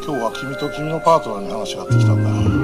今日は君と君のパートナーに話があってきたんだ。